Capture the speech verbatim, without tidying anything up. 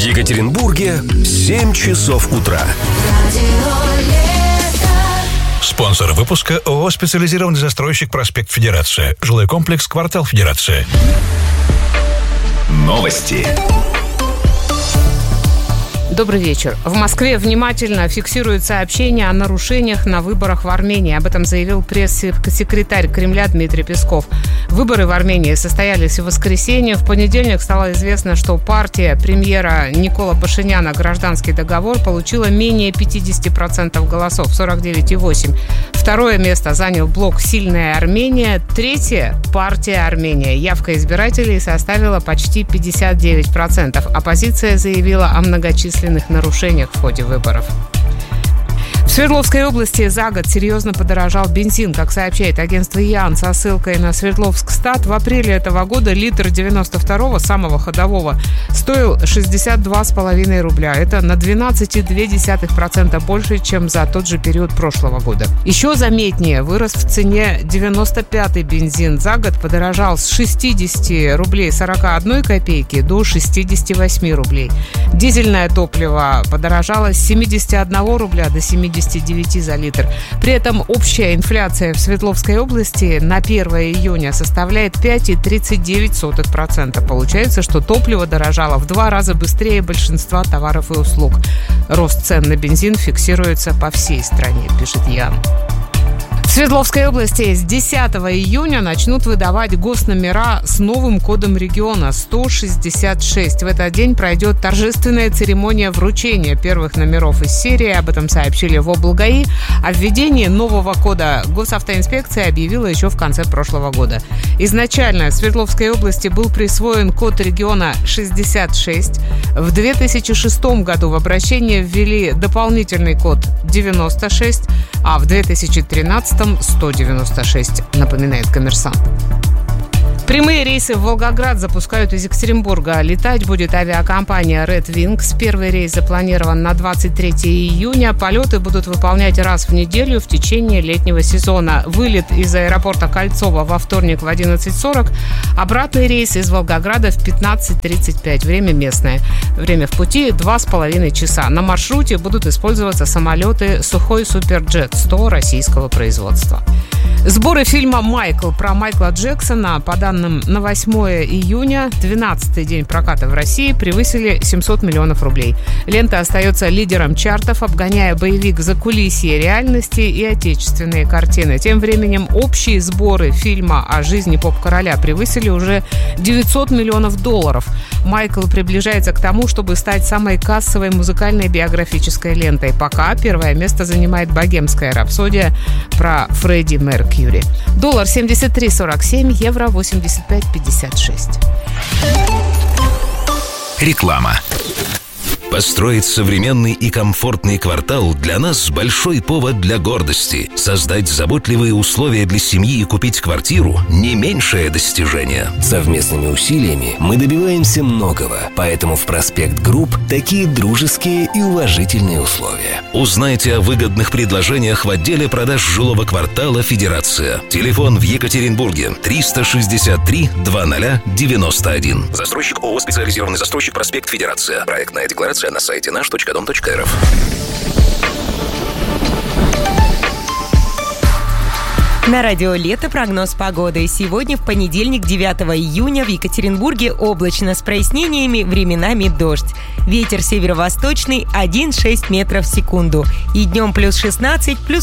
Екатеринбурге семь часов утра. Спонсор выпуска ООО «Специализированный застройщик Проспект Федерация». Жилой комплекс «Квартал Федерация». Новости. Добрый вечер. В Москве внимательно фиксируют сообщения о нарушениях на выборах в Армении. Об этом заявил пресс-секретарь Кремля Дмитрий Песков. Выборы в Армении состоялись в воскресенье. В понедельник стало известно, что партия премьера Никола Пашиняна «Гражданский договор» получила менее пятьдесят процентов голосов, сорок девять целых восемь десятых. Второе место занял блок «Сильная Армения». Третье – партия «Армения». Явка избирателей составила почти пятьдесят девять процентов. Оппозиция заявила о многочисленных нарушениях в ходе выборов. В Свердловской области за год серьезно подорожал бензин. Как сообщает агентство ИАН со ссылкой на Свердловскстат, в апреле этого года литр девяносто второго, самого ходового, стоил шестьдесят два с половиной рубля. Это на двенадцать целых две десятых процента больше, чем за тот же период прошлого года. Еще заметнее вырос в цене девяносто пятый бензин. За год подорожал с шестидесяти рублей сорок одной копейки до шестидесяти восьми рублей. Дизельное топливо подорожало с семидесяти одного рубля до семидесяти девяти за литр. При этом общая инфляция в Свердловской области на первое июня составляет пять целых тридцать девять сотых процента. Получается, что топливо дорожало в два раза быстрее большинства товаров и услуг. Рост цен на бензин фиксируется по всей стране, пишет ИАН. В Свердловской области с десятого июня начнут выдавать госномера с новым кодом региона сто шестьдесят шесть. В этот день пройдет торжественная церемония вручения первых номеров из серии. Об этом сообщили в облгаи. О введении нового кода госавтоинспекция объявила еще в конце прошлого года. Изначально Свердловской области был присвоен код региона шестьдесят шесть. В две тысячи шестом году в обращение ввели дополнительный код девяносто шесть, а в две тысячи тринадцатом сто девяносто шесть, напоминает «Коммерсант». Прямые рейсы в Волгоград запускают из Екатеринбурга. Летать будет авиакомпания Red Wings. Первый рейс запланирован на двадцать третьего июня. Полеты будут выполнять раз в неделю в течение летнего сезона. Вылет из аэропорта Кольцово во вторник в одиннадцать сорок. Обратный рейс из Волгограда в пятнадцать тридцать пять. Время местное. Время в пути два с половиной часа. На маршруте будут использоваться самолеты Сухой Суперджет сто российского производства. Сборы фильма «Майкл» про Майкла Джексона, по данным на восьмое июня, двенадцатый день проката в России, превысили семьсот миллионов рублей. Лента остается лидером чартов, обгоняя боевик «Закулисье реальности» и отечественные картины. Тем временем общие сборы фильма о жизни поп-короля превысили уже девятьсот миллионов долларов. «Майкл» приближается к тому, чтобы стать самой кассовой музыкальной биографической лентой. Пока первое место занимает «Богемская рапсодия» про Фредди Меркьюри. Доллар семьдесят три сорок семь, евро восемьдесят пять пятьдесят шесть. Реклама. Построить современный и комфортный квартал для нас большой повод для гордости. Создать заботливые условия для семьи и купить квартиру – не меньшее достижение. Совместными усилиями мы добиваемся многого, поэтому в Проспект Групп такие дружеские и уважительные условия. Узнайте о выгодных предложениях в отделе продаж жилого квартала «Федерация». Телефон в Екатеринбурге триста шестьдесят три двадцать девяносто один. Застройщик ООО «Специализированный застройщик Проспект Федерация». Проектная декларация на сайте наш точка дом точка эр эф. На радио «Лето» прогноз погоды. Сегодня, в понедельник, девятого июня, в Екатеринбурге облачно с прояснениями, временами дождь. Ветер северо-восточный один целых шесть десятых метров в секунду. И днем плюс шестнадцать, плюс